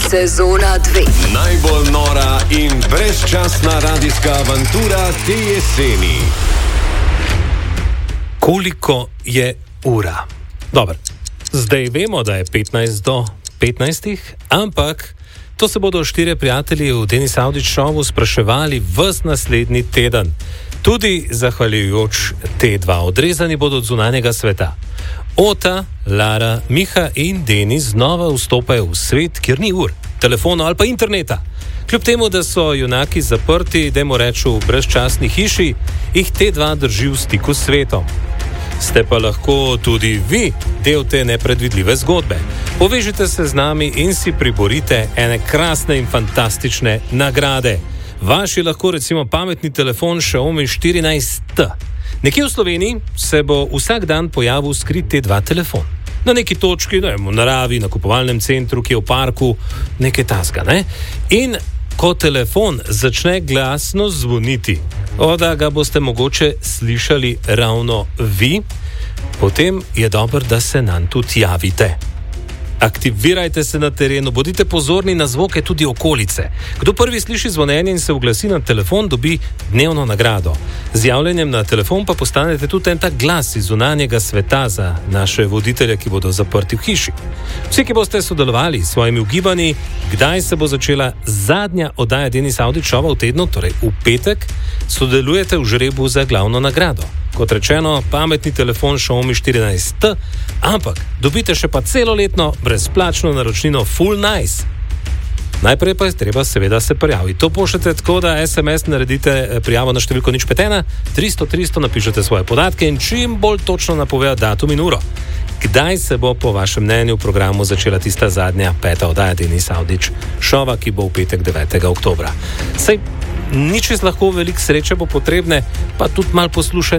Sezona 2. Najbolj nora in brezčasna radijska avantura te jeseni. Koliko je ura? Dobro, zdaj vemo, da je 15 do 15, ampak to se bodo štirje prijatelji v Denis Avdić šovu spraševali ves naslednji teden. Tudi zahvaljujoč te dva odrezani bodo od zunanjega sveta. Ota, Lara, Miha in Denis znova vstopajo v svet, kjer ni ur, telefonov ali pa interneta. Kljub temu, da so junaki zaprti, dajmo reči v brezčasni hiši, jih te dva drži v stiku s svetom. Ste pa lahko tudi vi del te nepredvidljive zgodbe. Povežite se z nami in si priborite ene krasne in fantastične nagrade. Vaši lahko recimo pametni telefon Xiaomi 14T. Nekje v Sloveniji se bo vsak dan pojavil skrit T2 telefon. Na neki točki, v naravi, na kupovalnem centru, ki je v parku, nekaj tasga, ne? In ko telefon začne glasno zvoniti, da ga boste mogoče slišali ravno vi, potem je dobro, da se nam tudi javite. Aktivirajte se na terenu, bodite pozorni na zvoke tudi okolice. Kdo prvi sliši zvonjenje in se oglasi na telefon, dobi dnevno nagrado. Z javljanjem na telefon pa postanete tudi en tak glas iz zunanjega sveta za naše voditelje, ki bodo zaprti v hiši. Vsi, ki boste sodelovali s svojimi ugibanji, kdaj se bo začela zadnja oddaja Denis Avdić šova v tednu, torej v petek, sodelujete v žrebu za glavno nagrado. Kot rečeno, pametni telefon Xiaomi 14T, ampak dobite še pa celoletno brezplačno naročnino Full Nice. Najprej pa je treba seveda se prijaviti. To pošljete tako, da SMS naredite prijavo na številko 051 300 300, napišete svoje podatke in čim bolj točno napovedate datum in uro. Kdaj se bo po vašem mnenju v programu začela tista zadnja peta oddaja Denis Avdić šova, ki bo v petek 9. oktobra? Sej nič lahko, veliko sreče bo potrebne, pa tudi malo poslušanja.